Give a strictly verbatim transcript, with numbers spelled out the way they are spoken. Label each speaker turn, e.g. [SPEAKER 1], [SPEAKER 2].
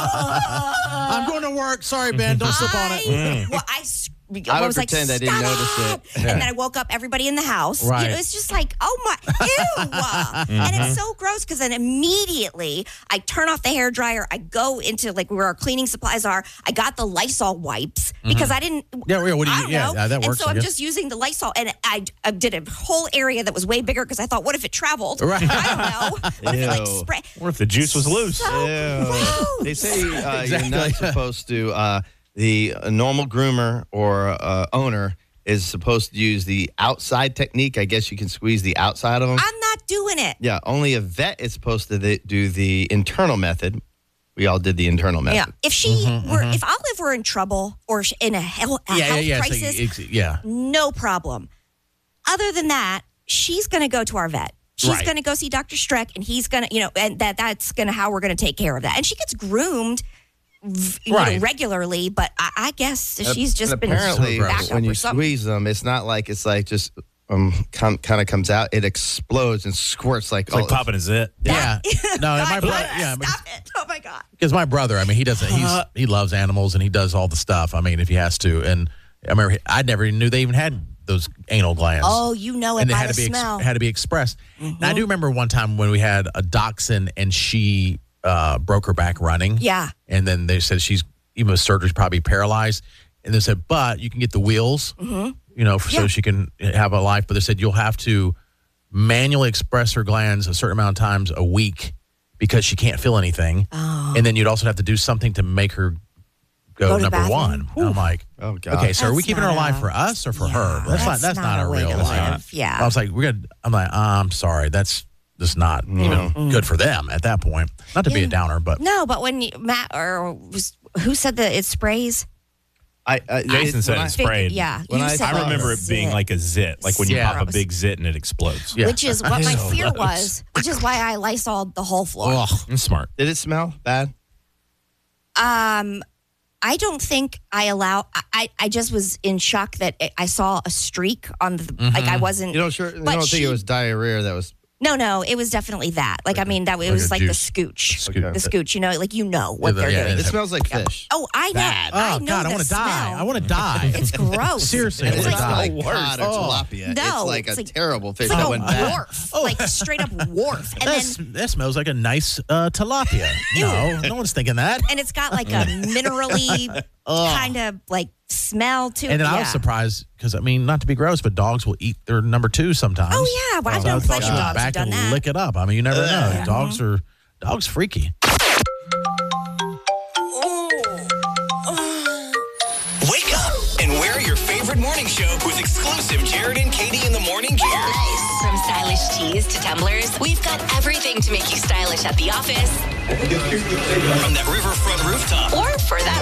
[SPEAKER 1] I'm going to work. Sorry, Ben. Don't slip on it.
[SPEAKER 2] Mm. Well, I, I,
[SPEAKER 3] I would
[SPEAKER 2] was like,
[SPEAKER 3] pretend I didn't notice it.
[SPEAKER 2] And then I woke up everybody in the house.
[SPEAKER 1] Right.
[SPEAKER 2] You know, it's just like, oh my, ew. mm-hmm. And it's so gross because then immediately I turn off the hair dryer. I go into like where our cleaning supplies are. I got the Lysol wipes because mm-hmm. I didn't.
[SPEAKER 1] Yeah, yeah, what do you,
[SPEAKER 2] I don't
[SPEAKER 1] yeah,
[SPEAKER 2] know.
[SPEAKER 1] yeah, that works.
[SPEAKER 2] And so I'm just using the Lysol, and I, I did a whole area that was way bigger because I thought, what if it traveled?
[SPEAKER 1] Right.
[SPEAKER 2] I don't know. What if it like spray?
[SPEAKER 4] What if the juice was loose?
[SPEAKER 2] So
[SPEAKER 3] Ew. They say uh, exactly. you're not supposed to. Uh, the uh, normal groomer or uh, owner is supposed to use the outside technique. I guess you can squeeze the outside of them.
[SPEAKER 2] I'm not doing it.
[SPEAKER 3] Yeah, only a vet is supposed to th- do the internal method. We all did the internal method.
[SPEAKER 2] Yeah. If she mm-hmm, were, mm-hmm. if Olive were in trouble or in a, hel- a
[SPEAKER 1] yeah,
[SPEAKER 2] health
[SPEAKER 1] yeah, yeah,
[SPEAKER 2] crisis,
[SPEAKER 1] so it's, yeah,
[SPEAKER 2] no problem. Other than that, she's going to go to our vet. She's
[SPEAKER 1] right.
[SPEAKER 2] going to go see Doctor Streck, and he's going to, you know, and that that's going to how we're going to take care of that. And she gets groomed. You
[SPEAKER 1] right.
[SPEAKER 2] know, regularly, but I, I guess she's just
[SPEAKER 3] and
[SPEAKER 2] been
[SPEAKER 3] apparently
[SPEAKER 2] back
[SPEAKER 3] when
[SPEAKER 2] up
[SPEAKER 3] you
[SPEAKER 2] or something.
[SPEAKER 3] squeeze them, it's not like it's like just um com- kind of comes out. It explodes and squirts like
[SPEAKER 4] It's like popping a zit.
[SPEAKER 1] Yeah, no, and my brother. Yeah,
[SPEAKER 2] stop it! Oh my god!
[SPEAKER 1] Because my brother, I mean, he doesn't. He's
[SPEAKER 4] Uh,
[SPEAKER 1] he loves animals and he does all the stuff. I mean, if he has to, and I remember I never even knew they even had those anal glands.
[SPEAKER 2] Oh, you know it
[SPEAKER 1] and
[SPEAKER 2] by
[SPEAKER 1] it had
[SPEAKER 2] the
[SPEAKER 1] to be
[SPEAKER 2] smell.
[SPEAKER 1] Ex- had to be expressed.
[SPEAKER 2] Mm-hmm.
[SPEAKER 1] And I do remember one time when we had a dachshund and she uh, broke her back running.
[SPEAKER 2] Yeah,
[SPEAKER 1] and then they said she's. Even with surgery, probably paralyzed. And they said, but you can get the wheels,
[SPEAKER 2] mm-hmm.
[SPEAKER 1] you know, so
[SPEAKER 2] yeah.
[SPEAKER 1] she can have a life. But they said you'll have to manually express her glands a certain amount of times a week because she can't feel anything.
[SPEAKER 2] Oh.
[SPEAKER 1] And then you'd also have to do something to make her go,
[SPEAKER 2] Go to
[SPEAKER 1] number
[SPEAKER 2] bathroom.
[SPEAKER 1] one. And I'm like,
[SPEAKER 3] oh, God.
[SPEAKER 1] okay, so
[SPEAKER 2] That's
[SPEAKER 1] are we keeping her
[SPEAKER 2] not
[SPEAKER 1] alive
[SPEAKER 2] a-
[SPEAKER 1] for us or for
[SPEAKER 2] yeah,
[SPEAKER 1] her? That's, not that's not,
[SPEAKER 2] a
[SPEAKER 1] a
[SPEAKER 2] way
[SPEAKER 1] real
[SPEAKER 2] to
[SPEAKER 1] life.
[SPEAKER 2] live. Yeah.
[SPEAKER 1] I was like, we're gonna. I'm like, uh, I'm sorry. That's just not
[SPEAKER 3] Mm.
[SPEAKER 1] even
[SPEAKER 2] Mm.
[SPEAKER 1] good for them at that point. Not to be
[SPEAKER 2] Yeah.
[SPEAKER 1] a downer, but
[SPEAKER 2] No, but when you, Matt or was, who said that it sprays?
[SPEAKER 3] I, I
[SPEAKER 4] Jason said
[SPEAKER 3] when
[SPEAKER 4] it
[SPEAKER 3] I-
[SPEAKER 4] sprayed.
[SPEAKER 2] Yeah,
[SPEAKER 3] When
[SPEAKER 2] you
[SPEAKER 3] I-
[SPEAKER 2] said
[SPEAKER 4] I remember it being
[SPEAKER 2] zit.
[SPEAKER 4] like a zit, like when you
[SPEAKER 1] Yeah.
[SPEAKER 4] pop a big zit and it explodes.
[SPEAKER 1] yeah.
[SPEAKER 2] Which is what my
[SPEAKER 1] So
[SPEAKER 2] fear
[SPEAKER 1] gross.
[SPEAKER 2] was, which is why I Lysoled the whole floor.
[SPEAKER 1] Ugh.
[SPEAKER 4] It's smart.
[SPEAKER 3] Did it smell bad?
[SPEAKER 2] Um, I don't think I allow. I, I, I just was in shock that it, I saw a streak on the.
[SPEAKER 1] Mm-hmm.
[SPEAKER 2] Like I wasn't.
[SPEAKER 3] You don't sure. You
[SPEAKER 2] But
[SPEAKER 3] don't think
[SPEAKER 2] she-
[SPEAKER 3] it was diarrhea that was.
[SPEAKER 2] No, no, it was definitely that. Like I mean, that it
[SPEAKER 1] like
[SPEAKER 2] was
[SPEAKER 1] a
[SPEAKER 2] like the
[SPEAKER 1] juice.
[SPEAKER 2] scooch,
[SPEAKER 1] Scooch.
[SPEAKER 2] the scooch. You know, like you know what
[SPEAKER 1] Yeah,
[SPEAKER 2] they're
[SPEAKER 1] yeah,
[SPEAKER 2] doing.
[SPEAKER 3] It smells like fish.
[SPEAKER 2] Oh, I know.
[SPEAKER 3] Bad.
[SPEAKER 2] I
[SPEAKER 1] Oh
[SPEAKER 2] know
[SPEAKER 1] God, I
[SPEAKER 2] the
[SPEAKER 1] want to die.
[SPEAKER 2] smell.
[SPEAKER 1] I want to die.
[SPEAKER 2] It's gross.
[SPEAKER 1] Seriously,
[SPEAKER 3] And
[SPEAKER 1] I
[SPEAKER 3] it's
[SPEAKER 1] want
[SPEAKER 3] not
[SPEAKER 1] to die.
[SPEAKER 3] like cod or
[SPEAKER 2] Oh.
[SPEAKER 3] tilapia.
[SPEAKER 2] No,
[SPEAKER 3] it's like
[SPEAKER 2] it's
[SPEAKER 3] a
[SPEAKER 2] like-
[SPEAKER 3] terrible fish
[SPEAKER 2] It's like
[SPEAKER 3] that
[SPEAKER 2] a
[SPEAKER 3] went bad.
[SPEAKER 2] wharf, like a straight up wharf, and
[SPEAKER 1] That,
[SPEAKER 2] then
[SPEAKER 1] s- that smells like a nice uh, tilapia. No, no one's thinking that.
[SPEAKER 2] and it's got like a minerally kind of like smell to it.
[SPEAKER 1] And then I was
[SPEAKER 2] Yeah.
[SPEAKER 1] surprised because I mean, not to be gross, but dogs will eat their number two sometimes.
[SPEAKER 2] Oh yeah, well, I've
[SPEAKER 1] So I
[SPEAKER 2] known
[SPEAKER 1] thought
[SPEAKER 2] plenty
[SPEAKER 1] you
[SPEAKER 2] of
[SPEAKER 1] went
[SPEAKER 2] dogs
[SPEAKER 1] back
[SPEAKER 2] who've done
[SPEAKER 1] and
[SPEAKER 2] that.
[SPEAKER 1] lick it up. I mean, you never know.
[SPEAKER 2] Yeah.
[SPEAKER 1] Dogs are dogs freaky.
[SPEAKER 5] Wake up and wear your favorite morning show with exclusive Jared and Katie in the morning gear.
[SPEAKER 6] Nice. From stylish tees to tumblers, we've got everything to make you stylish at the office
[SPEAKER 5] From that riverfront rooftop
[SPEAKER 6] or for that